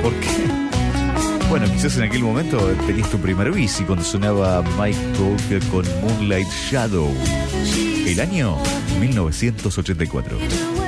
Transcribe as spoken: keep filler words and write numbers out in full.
¿Por qué? Bueno, quizás en aquel momento tenías tu primer bici cuando sonaba Mike Talker con Moonlight Shadow. El año mil novecientos ochenta y cuatro.